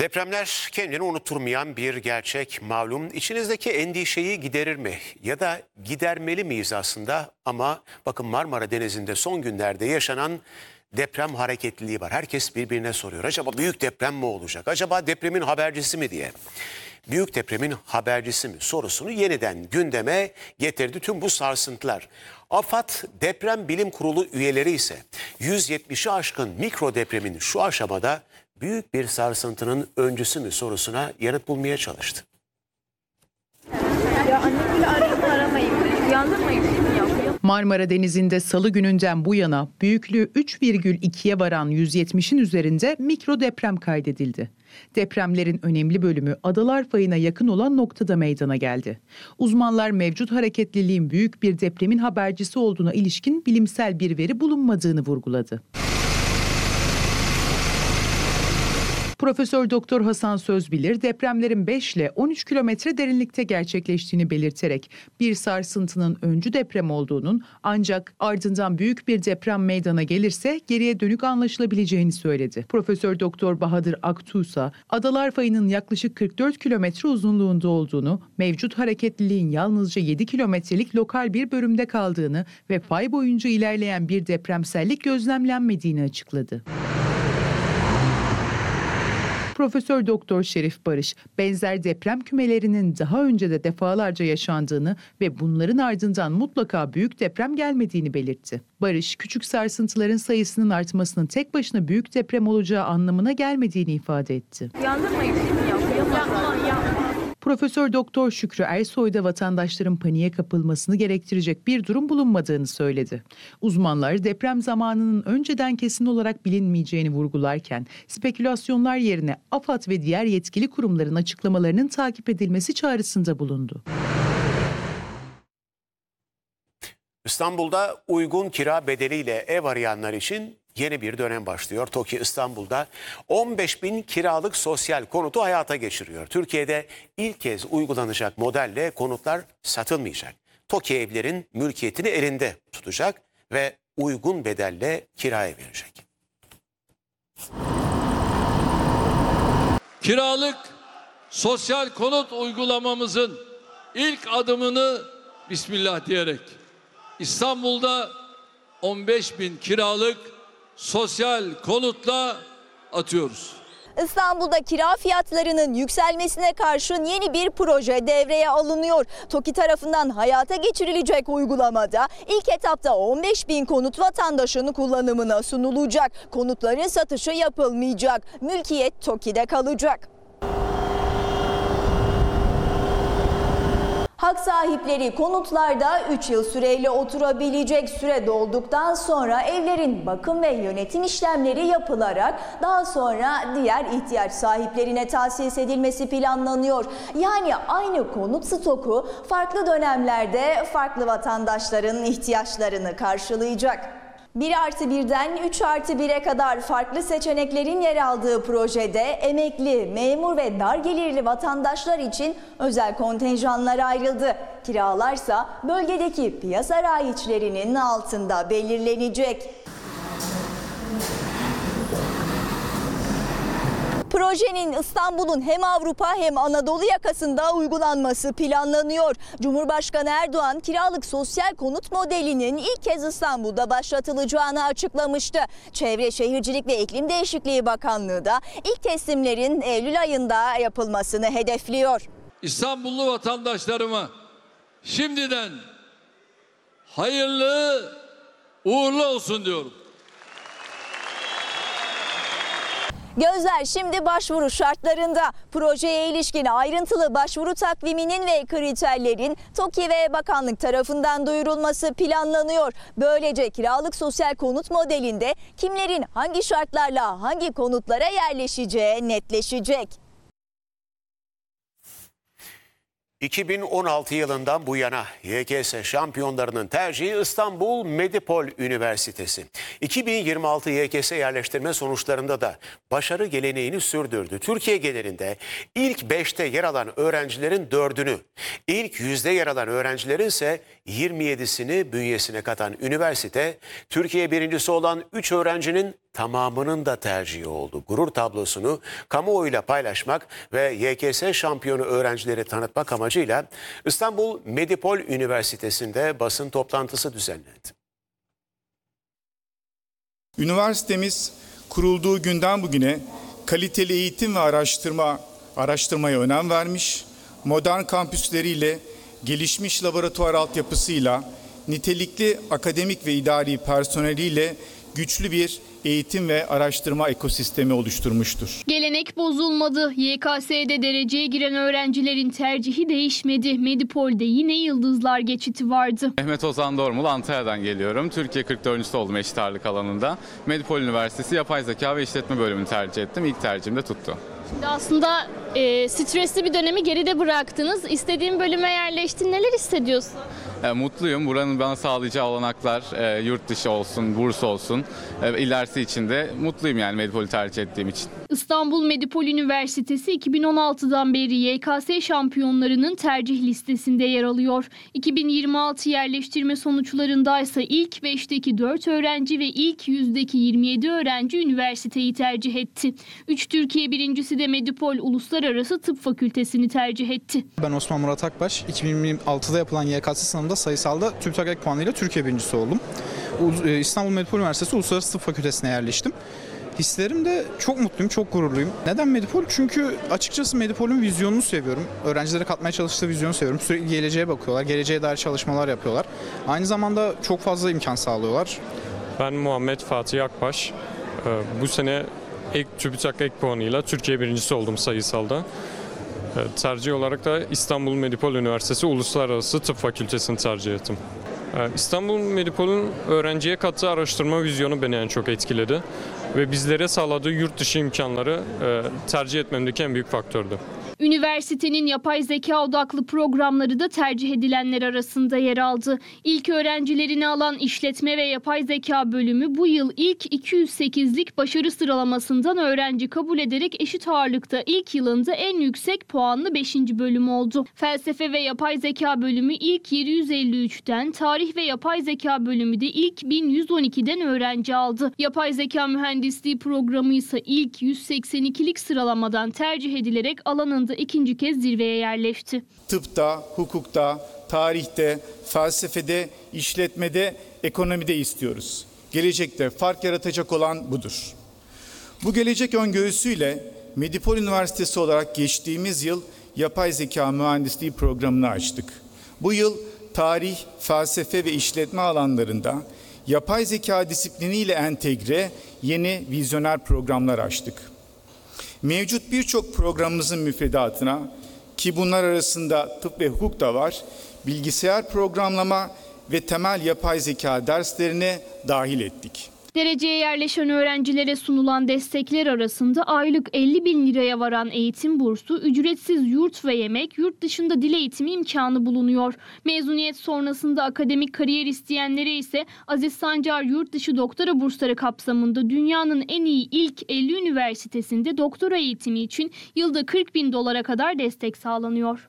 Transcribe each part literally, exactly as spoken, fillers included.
Depremler kendini unutturmayan bir gerçek malum. İçinizdeki endişeyi giderir mi? Ya da gidermeli miyiz aslında? Ama bakın Marmara Denizi'nde son günlerde yaşanan deprem hareketliliği var. Herkes birbirine soruyor. Acaba büyük deprem mi olacak? Acaba depremin habercisi mi diye. Büyük depremin habercisi mi sorusunu yeniden gündeme getirdi tüm bu sarsıntılar. AFAD Deprem Bilim Kurulu üyeleri ise yüz yetmişi aşkın mikro depremin şu aşamada büyük bir sarsıntının öncüsü mü sorusuna yanıt bulmaya çalıştı. Ya anne böyle arayıp aramayın. Uyandırmayın ya. Marmara Denizi'nde salı gününden bu yana büyüklüğü üç virgül ikiye varan yüz yetmişin üzerinde mikro deprem kaydedildi. Depremlerin önemli bölümü adalar fayına yakın olan noktada meydana geldi. Uzmanlar mevcut hareketliliğin büyük bir depremin habercisi olduğuna ilişkin bilimsel bir veri bulunmadığını vurguladı. Profesör Doktor Hasan Sözbilir depremlerin beş ile on üç kilometre derinlikte gerçekleştiğini belirterek bir sarsıntının öncü deprem olduğunun ancak ardından büyük bir deprem meydana gelirse geriye dönük anlaşılabileceğini söyledi. Profesör Doktor Bahadır Aktuğsa, adalar fayının yaklaşık kırk dört kilometre uzunluğunda olduğunu, mevcut hareketliliğin yalnızca yedi kilometrelik lokal bir bölümde kaldığını ve fay boyunca ilerleyen bir depremsellik gözlemlenmediğini açıkladı. Profesör Doktor Şerif Barış, benzer deprem kümelerinin daha önce de defalarca yaşandığını ve bunların ardından mutlaka büyük deprem gelmediğini belirtti. Barış, küçük sarsıntıların sayısının artmasının tek başına büyük deprem olacağı anlamına gelmediğini ifade etti. Uyandırmayın ya. Yapma ya. Profesör Doktor Şükrü Ersoy da vatandaşların paniğe kapılmasını gerektirecek bir durum bulunmadığını söyledi. Uzmanlar deprem zamanının önceden kesin olarak bilinmeyeceğini vurgularken spekülasyonlar yerine AFAD ve diğer yetkili kurumların açıklamalarının takip edilmesi çağrısında bulundu. İstanbul'da uygun kira bedeliyle ev arayanlar için yeni bir dönem başlıyor. TOKİ İstanbul'da on beş bin kiralık sosyal konutu hayata geçiriyor. Türkiye'de ilk kez uygulanacak modelle konutlar satılmayacak. TOKİ evlerin mülkiyetini elinde tutacak ve uygun bedelle kiraya verecek. Kiralık sosyal konut uygulamamızın ilk adımını Bismillah diyerek İstanbul'da on beş bin kiralık sosyal konutla atıyoruz. İstanbul'da kira fiyatlarının yükselmesine karşın yeni bir proje devreye alınıyor. TOKİ tarafından hayata geçirilecek uygulamada ilk etapta on beş bin konut vatandaşın kullanımına sunulacak. Konutların satışı yapılmayacak. Mülkiyet TOKİ'de kalacak. Hak sahipleri konutlarda üç yıl süreyle oturabilecek. Süre dolduktan sonra evlerin bakım ve yönetim işlemleri yapılarak daha sonra diğer ihtiyaç sahiplerine tahsis edilmesi planlanıyor. Yani aynı konut stoku farklı dönemlerde farklı vatandaşların ihtiyaçlarını karşılayacak. bir artı birden üç artı bire kadar farklı seçeneklerin yer aldığı projede emekli, memur ve dar gelirli vatandaşlar için özel kontenjanlar ayrıldı. Kiralarsa bölgedeki piyasa raiçlerinin altında belirlenecek. Projenin İstanbul'un hem Avrupa hem Anadolu yakasında uygulanması planlanıyor. Cumhurbaşkanı Erdoğan kiralık sosyal konut modelinin ilk kez İstanbul'da başlatılacağını açıklamıştı. Çevre Şehircilik ve İklim Değişikliği Bakanlığı da ilk teslimlerin Eylül ayında yapılmasını hedefliyor. İstanbullu vatandaşlarıma şimdiden hayırlı uğurlu olsun diyorum. Gözler şimdi başvuru şartlarında. Projeye ilişkin ayrıntılı başvuru takviminin ve kriterlerin TOKİ ve bakanlık tarafından duyurulması planlanıyor. Böylece kiralık sosyal konut modelinde kimlerin hangi şartlarla hangi konutlara yerleşeceği netleşecek. iki bin on altı yılından bu yana Y K S şampiyonlarının tercihi İstanbul Medipol Üniversitesi. iki bin yirmi altı Y K S yerleştirme sonuçlarında da başarı geleneğini sürdürdü. Türkiye genelinde ilk beşte yer alan öğrencilerin dördünü, ilk yüzde yer alan öğrencilerin ise yirmi yedisini bünyesine katan üniversite, Türkiye birincisi olan üç öğrencinin tamamının da tercihi oldu. Gurur tablosunu kamuoyuyla paylaşmak ve Y K S şampiyonu öğrencileri tanıtmak amacıyla İstanbul Medipol Üniversitesi'nde basın toplantısı düzenlendi. Üniversitemiz kurulduğu günden bugüne kaliteli eğitim ve araştırma araştırmaya önem vermiş, modern kampüsleriyle, gelişmiş laboratuvar altyapısıyla, nitelikli akademik ve idari personeliyle güçlü bir eğitim ve araştırma ekosistemi oluşturmuştur. Gelenek bozulmadı. Y K S'de dereceye giren öğrencilerin tercihi değişmedi. Medipol'de yine yıldızlar geçiti vardı. Mehmet Ozan Dormul, Antalya'dan geliyorum. Türkiye kırk dördüncüsü oldum eşit ağırlık alanında. Medipol Üniversitesi Yapay Zeka ve İşletme bölümünü tercih ettim. İlk tercihim de tuttu. Şimdi aslında e, stresli bir dönemi geride bıraktınız. İstediğin bölüme yerleştin. Neler hissediyorsun? E, mutluyum. Buranın bana sağlayacağı olanaklar, e, yurt dışı olsun, burs olsun, e, ilerisi için de mutluyum yani Medipol'ü tercih ettiğim için. İstanbul Medipol Üniversitesi iki bin on altıdan beri Y K S şampiyonlarının tercih listesinde yer alıyor. iki bin yirmi altı yerleştirme sonuçlarındaysa ilk beşteki dört öğrenci ve ilk yüzdeki yirmi yedi öğrenci üniversiteyi tercih etti. üç Türkiye birincisi de Medipol Uluslararası Tıp Fakültesini tercih etti. Ben Osman Murat Akbaş. iki bin yirmi altıda yapılan Y K S sınavında sayısalda TÜBİTAK ek puanıyla Türkiye birincisi oldum. İstanbul Medipol Üniversitesi Uluslararası Tıp Fakültesine yerleştim. Hislerim de çok mutluyum, çok gururluyum. Neden Medipol? Çünkü açıkçası Medipol'ün vizyonunu seviyorum. Öğrencilere katmaya çalıştığı vizyonu seviyorum. Sürekli geleceğe bakıyorlar, geleceğe dair çalışmalar yapıyorlar. Aynı zamanda çok fazla imkan sağlıyorlar. Ben Muhammed Fatih Akbaş. Bu sene ek, TÜBİTAK ek puanıyla Türkiye birincisi oldum sayısalda. Tercih olarak da İstanbul Medipol Üniversitesi Uluslararası Tıp Fakültesini tercih ettim. İstanbul Medipol'ün öğrenciye kattığı araştırma vizyonu beni en çok etkiledi ve bizlere sağladığı yurt dışı imkanları tercih etmemdeki en büyük faktördü. Üniversitenin yapay zeka odaklı programları da tercih edilenler arasında yer aldı. İlk öğrencilerini alan işletme ve yapay zeka bölümü bu yıl ilk iki yüz sekizlik başarı sıralamasından öğrenci kabul ederek eşit ağırlıkta ilk yılında en yüksek puanlı beşinci bölüm oldu. Felsefe ve yapay zeka bölümü ilk yedi yüz elli üçten, tarih ve yapay zeka bölümü de ilk bin yüz on ikiden öğrenci aldı. Yapay zeka mühendisliği programı ise ilk yüz seksen ikilik sıralamadan tercih edilerek alanında ikinci kez zirveye yerleşti. Tıpta, hukukta, tarihte, felsefede, işletmede, ekonomide istiyoruz. Gelecekte fark yaratacak olan budur. Bu gelecek öngörüsüyle Medipol Üniversitesi olarak geçtiğimiz yıl yapay zeka mühendisliği programını açtık. Bu yıl tarih, felsefe ve işletme alanlarında yapay zeka disipliniyle entegre yeni vizyoner programlar açtık. Mevcut birçok programımızın müfredatına, ki bunlar arasında tıp ve hukuk da var, bilgisayar programlama ve temel yapay zeka derslerine dahil ettik. Dereceye yerleşen öğrencilere sunulan destekler arasında aylık elli bin liraya varan eğitim bursu, ücretsiz yurt ve yemek, yurt dışında dil eğitimi imkanı bulunuyor. Mezuniyet sonrasında akademik kariyer isteyenlere ise Aziz Sancar Yurtdışı Doktora Bursları kapsamında dünyanın en iyi ilk elli üniversitesinde doktora eğitimi için yılda kırk bin dolara kadar destek sağlanıyor.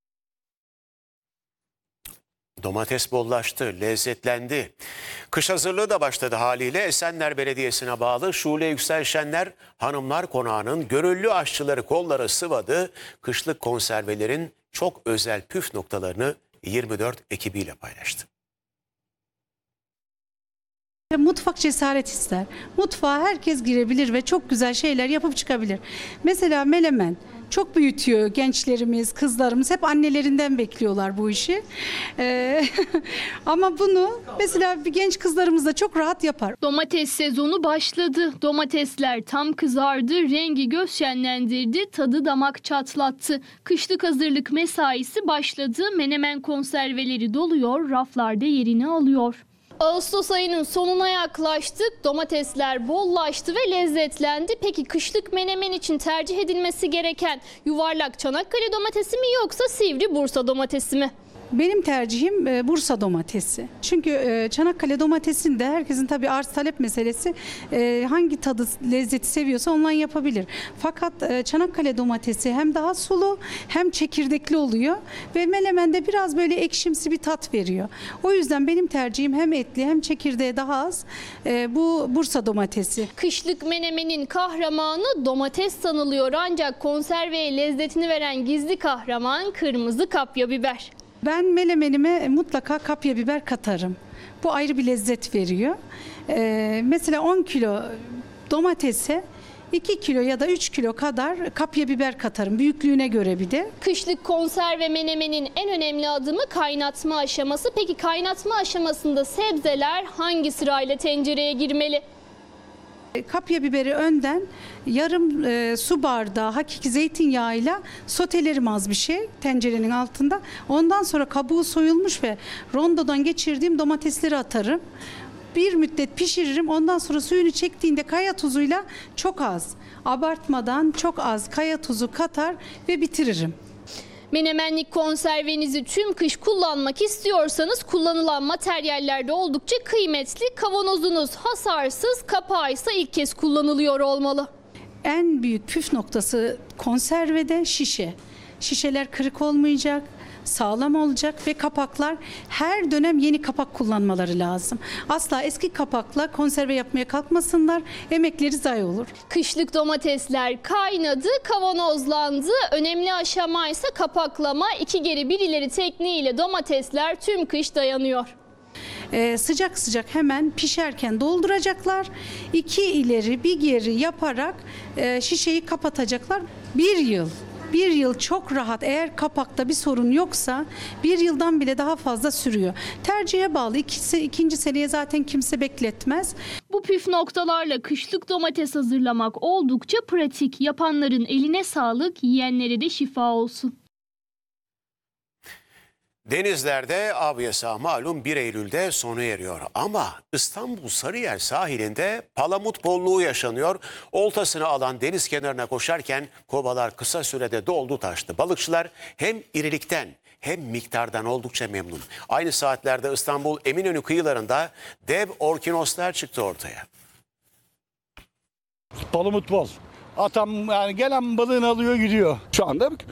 Domates bollaştı, lezzetlendi. Kış hazırlığı da başladı haliyle. Esenler Belediyesi'ne bağlı Şule Yüksel Şenler Hanımlar Konağı'nın gönüllü aşçıları kollara sıvadı. Kışlık konservelerin çok özel püf noktalarını yirmi dört ekibiyle paylaştı. Mutfak cesaret ister. Mutfağa herkes girebilir ve çok güzel şeyler yapıp çıkabilir. Mesela menemen çok büyütüyor gençlerimiz, kızlarımız. Hep annelerinden bekliyorlar bu işi. Ee, ama bunu mesela bir genç kızlarımız da çok rahat yapar. Domates sezonu başladı. Domatesler tam kızardı, rengi göz şenlendirdi, tadı damak çatlattı. Kışlık hazırlık mesaisi başladı. Menemen konserveleri doluyor, raflarda yerini alıyor. Ağustos ayının sonuna yaklaştık. Domatesler bollaştı ve lezzetlendi. Peki kışlık menemen için tercih edilmesi gereken yuvarlak Çanakkale domatesi mi yoksa sivri Bursa domatesi mi? Benim tercihim e, Bursa domatesi. Çünkü e, Çanakkale domatesinde herkesin tabii arz talep meselesi, e, hangi tadı lezzeti seviyorsa ondan yapabilir. Fakat e, Çanakkale domatesi hem daha sulu hem çekirdekli oluyor ve melemende biraz böyle ekşimsi bir tat veriyor. O yüzden benim tercihim hem etli hem çekirdeği daha az e, bu Bursa domatesi. Kışlık menemenin kahramanı domates sanılıyor ancak konserveye lezzetini veren gizli kahraman kırmızı kapya biber. Ben melemenime mutlaka kapya biber katarım. Bu ayrı bir lezzet veriyor. Ee, mesela on kilo domatese iki kilo ya da üç kilo kadar kapya biber katarım. Büyüklüğüne göre bir de. Kışlık konserve menemenin en önemli adımı kaynatma aşaması. Peki kaynatma aşamasında sebzeler hangi sırayla tencereye girmeli? Kapya biberi önden yarım e, su bardağı hakiki zeytinyağıyla sotelerim az bir şey tencerenin altında. Ondan sonra kabuğu soyulmuş ve rondodan geçirdiğim domatesleri atarım. Bir müddet pişiririm. Ondan sonra suyunu çektiğinde kaya tuzuyla çok az, abartmadan çok az kaya tuzu katar ve bitiririm. Menemenlik konservenizi tüm kış kullanmak istiyorsanız kullanılan materyallerde oldukça kıymetli. Kavanozunuz hasarsız, kapağı ise ilk kez kullanılıyor olmalı. En büyük püf noktası konservede şişe. Şişeler kırık olmayacak, sağlam olacak ve kapaklar her dönem yeni kapak kullanmaları lazım. Asla eski kapakla konserve yapmaya kalkmasınlar, emekleri zayi olur. Kışlık domatesler kaynadı, kavanozlandı. Önemli aşama ise kapaklama. İki geri bir ileri tekniğiyle domatesler tüm kış dayanıyor. Ee, sıcak sıcak hemen pişerken dolduracaklar. İki ileri bir geri yaparak e, şişeyi kapatacaklar. Bir yıl. Bir yıl çok rahat, eğer kapakta bir sorun yoksa bir yıldan bile daha fazla sürüyor. Tercihe bağlı. İkisi, ikinci seneye zaten kimse bekletmez. Bu püf noktalarla kışlık domates hazırlamak oldukça pratik. Yapanların eline sağlık, yiyenlere de şifa olsun. Denizlerde av yasağı malum bir Eylül'de sona eriyor. Ama İstanbul Sarıyer sahilinde palamut bolluğu yaşanıyor. Oltasını alan deniz kenarına koşarken kovalar kısa sürede doldu taştı. Balıkçılar hem irilikten hem miktardan oldukça memnun. Aynı saatlerde İstanbul Eminönü kıyılarında dev orkinoslar çıktı ortaya. Palamut bol. Atam yani gelen balığını alıyor gidiyor. Şu anda